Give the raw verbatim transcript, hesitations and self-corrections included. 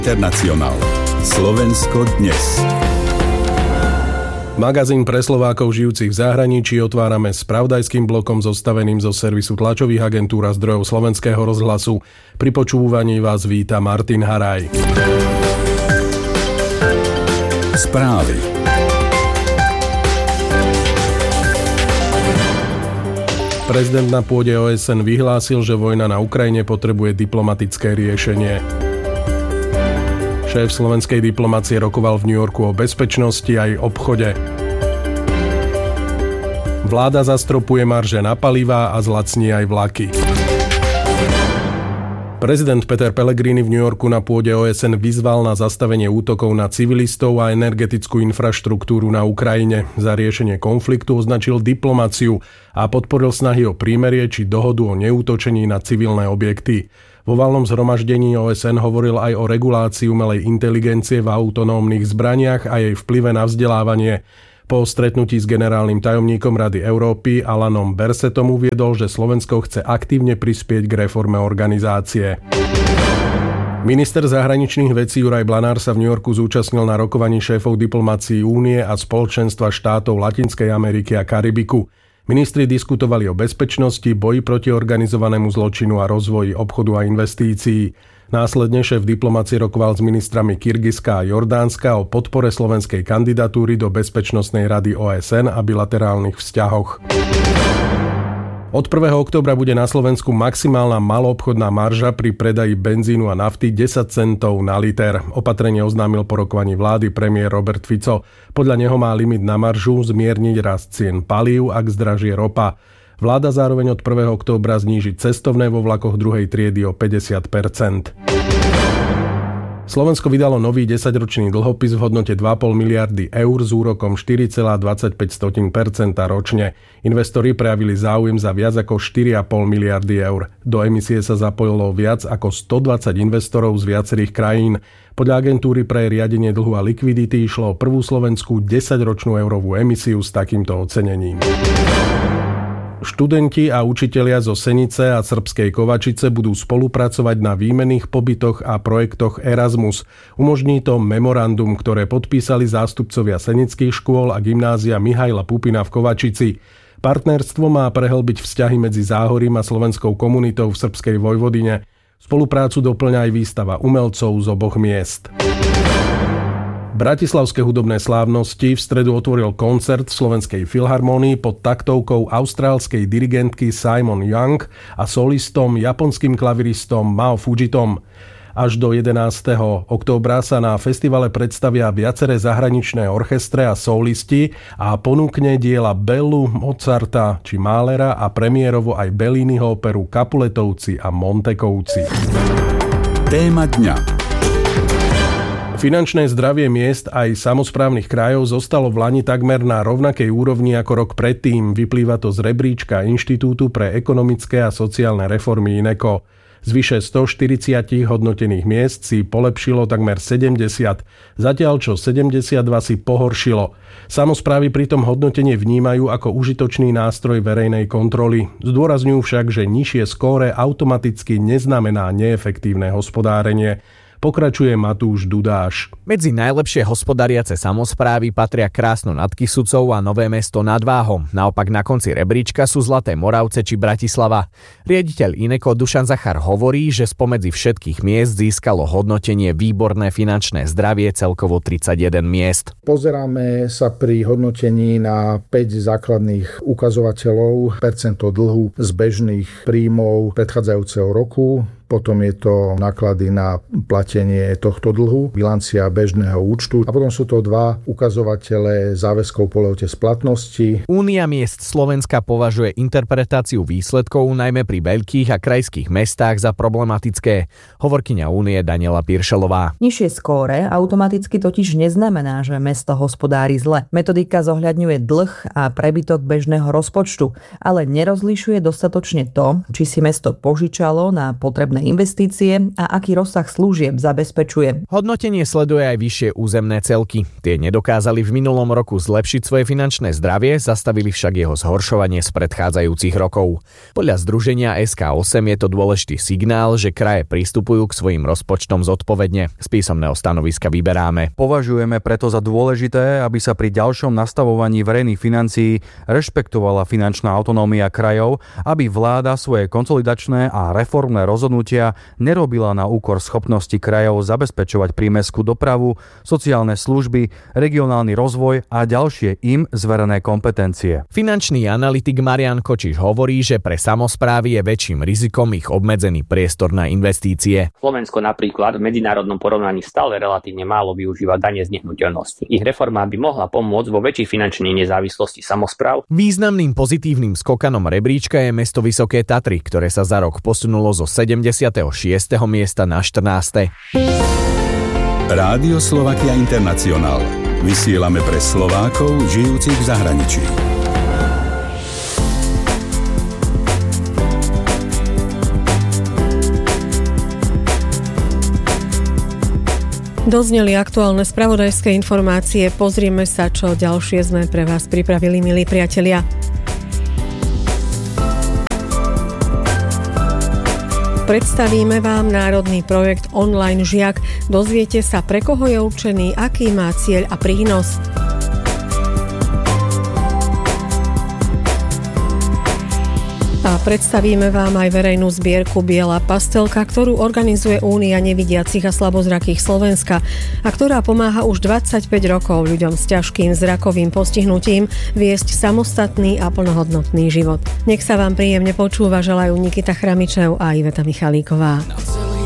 Internacionál. Slovensko dnes. Magazín pre Slovákov žijúcich v zahraničí otvárame spravodajským blokom zostaveným zo servisu tlačových agentúr a zdrojov Slovenského rozhlasu. Pri počúvaní vás víta Martin Haraj. Správy. Prezident na pôde ó es en vyhlásil, že vojna na Ukrajine potrebuje diplomatické riešenie. Šéf slovenskej diplomacie rokoval v New Yorku o bezpečnosti aj obchode. Vláda zastropuje marže na palivá a zlacní aj vlaky. Prezident Peter Pellegrini v New Yorku na pôde ó es en vyzval na zastavenie útokov na civilistov a energetickú infraštruktúru na Ukrajine. Za riešenie konfliktu označil diplomáciu a podporil snahy o prímerie či dohodu o neútočení na civilné objekty. Vo valnom zhromaždení ó es en hovoril aj o regulácii umelej inteligencie v autonómnych zbraniach a jej vplyve na vzdelávanie. Po stretnutí s generálnym tajomníkom Rady Európy Alanom Bersetom uviedol, že Slovensko chce aktívne prispieť k reforme organizácie. Minister zahraničných vecí Juraj Blanár sa v New Yorku zúčastnil na rokovaní šéfov diplomácií Únie a Spoločenstva štátov Latinskej Ameriky a Karibiku. Ministri diskutovali o bezpečnosti, boji proti organizovanému zločinu a rozvoji obchodu a investícií. Následne šéf diplomácie rokoval s ministrami Kyrgyzska a Jordánska o podpore slovenskej kandidatúry do Bezpečnostnej rady ó es en a bilaterálnych vzťahoch. Od prvého októbra bude na Slovensku maximálna maloobchodná marža pri predaji benzínu a nafty desať centov na liter. Opatrenie oznámil po rokovaní vlády premiér Robert Fico. Podľa neho má limit na maržu zmierniť rast cien palív, ak zdražie ropa. Vláda zároveň od prvého októbra zníži cestovné vo vlakoch druhej triedy o päťdesiat percent. Slovensko vydalo nový desaťročný dlhopis v hodnote dva a pol miliardy eur s úrokom štyri celé dvadsaťpäť percenta ročne. Investori prejavili záujem za viac ako štyri a pol miliardy eur. Do emisie sa zapojilo viac ako stodvadsať investorov z viacerých krajín. Podľa agentúry pre riadenie dlhu a likvidity išlo o prvú slovenskú desaťročnú eurovú emisiu s takýmto ocenením. Študenti a učitelia zo Senice a Srbskej Kovačice budú spolupracovať na výmenných pobytoch a projektoch Erasmus. Umožní to memorandum, ktoré podpísali zástupcovia senických škôl a gymnázia Mihaila Pupina v Kovačici. Partnerstvo má prehlbiť vzťahy medzi Záhorím a slovenskou komunitou v srbskej Vojvodine. Spoluprácu doplňa aj výstava umelcov z oboch miest. Bratislavské hudobné slávnosti v stredu otvoril koncert v Slovenskej filharmónii pod taktovkou austrálskej dirigentky Simon Young a solistom japonským klaviristom Mao Fujitom. Až do jedenásteho októbra sa na festivale predstavia viaceré zahraničné orchestre a solisti a ponúkne diela Bellu, Mozarta či Mahlera a premiérovo aj Belliniho operu Capuletovci a Montekovci. Téma dňa. Finančné zdravie miest aj samosprávnych krajov zostalo v lani takmer na rovnakej úrovni ako rok predtým. Vyplýva to z rebríčka Inštitútu pre ekonomické a sociálne reformy INECO. Z vyše stoštyridsať hodnotených miest si polepšilo takmer sedemdesiat, zatiaľ čo sedemdesiatdva si pohoršilo. Samosprávy pritom hodnotenie vnímajú ako užitočný nástroj verejnej kontroly. Zdôrazňujú však, že nižšie skóre automaticky neznamená neefektívne hospodárenie. Pokračuje Matúš Dudáš. Medzi najlepšie hospodariace samosprávy patria Krásno nad Kysucou a Nové Mesto nad Váhom. Naopak na konci rebríčka sú Zlaté Moravce či Bratislava. Riaditeľ INECO Dušan Zachar hovorí, že spomedzi všetkých miest získalo hodnotenie výborné finančné zdravie celkovo tridsaťjeden miest. Pozeráme sa pri hodnotení na päť základných ukazovateľov, percento dlhu z bežných príjmov predchádzajúceho roku. Potom je to náklady na platenie tohto dlhu, bilancia bežného účtu a potom sú to dva ukazovatele záväzkov po lehote splatnosti. Únia miest Slovenska považuje interpretáciu výsledkov najmä pri veľkých a krajských mestách za problematické. Hovorkyňa Únie Daniela Piršelová. Nižšie skóre automaticky totiž neznamená, že mesto hospodári zle. Metodika zohľadňuje dlh a prebytok bežného rozpočtu, ale nerozlišuje dostatočne to, či si mesto požičalo na potrebné potrebné investície a aký rozsah služieb zabezpečuje. Hodnotenie sleduje aj vyššie územné celky. Tie nedokázali v minulom roku zlepšiť svoje finančné zdravie, zastavili však jeho zhoršovanie z predchádzajúcich rokov. Podľa združenia es ká osem je to dôležitý signál, že kraje pristupujú k svojim rozpočtom zodpovedne. Z písomného stanoviska vyberáme. Považujeme preto za dôležité, aby sa pri ďalšom nastavovaní verejných financií rešpektovala finančná autonómia krajov, aby vláda svoje konsolidačné a reformné rozhodnutia nerobila na úkor schopnosti krajov zabezpečovať prímestskú dopravu, sociálne služby, regionálny rozvoj a ďalšie im zverené kompetencie. Finančný analytik Marian Kočiš hovorí, že pre samosprávy je väčším rizikom ich obmedzený priestor na investície. Slovensko napríklad v medzinárodnom porovnaní stále relatívne málo využíva dane z nehnuteľnosti. Ich reforma by mohla pomôcť vo väčšej finančnej nezávislosti samospráv. Významným pozitívnym skokanom rebríčka je mesto Vysoké Tatry, ktoré sa za rok posunulo zo sedemdesiateho šiesteho miesta na štrnáste. Rádio Slovakia International. Vysielame pre Slovákov žijúcich v zahraničí. Dozneli aktuálne spravodajské informácie. Pozrieme sa, čo ďalšie sme pre vás pripravili, milí priatelia. Predstavíme vám národný projekt Online žiak. Dozviete sa, pre koho je určený, aký má cieľ a prínos. A predstavíme vám aj verejnú zbierku Biela pastelka, ktorú organizuje Únia nevidiacich a slabozrakých Slovenska a ktorá pomáha už dvadsaťpäť rokov ľuďom s ťažkým zrakovým postihnutím viesť samostatný a plnohodnotný život. Nech sa vám príjemne počúva, želajú Nikita Chramičev a Iveta Michalíková. Na celý